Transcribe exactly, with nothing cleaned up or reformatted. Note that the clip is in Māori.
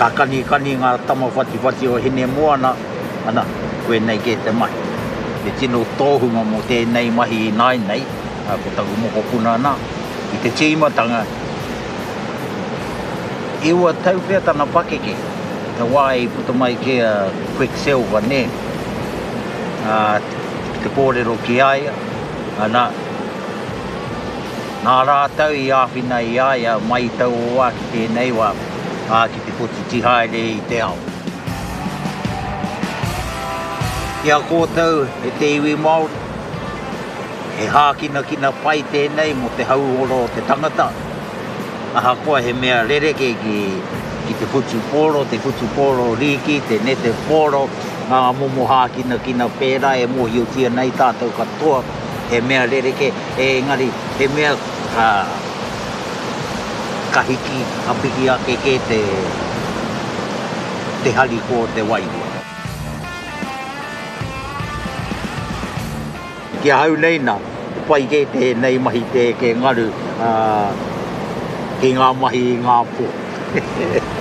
ka kani kani ngā tama whati whati o hene moana, ana, koe nei ke te mahi. Te tino tōhunga mo tēnei mahi i nai nei, a ko taku moko puna ana, i te tīmatanga. I ua tau pia tana pakeke, te wā i puta mai ke a Quicksilver ne, uh, te kōrero ki aia, ana, nā rātau i āwhina i aia, mai tau o wā ki tēnei wā, a ki te puti tihaere i te ao. Ia kōtau, e te iwi Māori, he hākina kina pai tēnei mo te hauoro o te tangata. Aha koa he mea rereke ki, ki te futu pōro, te futu pōro riki, te nete pōro, ngā momo hākina kina pērā e mohi o tia nei tātou katoa. He mea rereke, e ngari, he mea ka, ka hiki, ka piki ake ke te, te hari ko te wairua. Kia hau nei nā, pai ke te nei mahi te ke ngaru, uh, ki ngā mahi i ngā pō.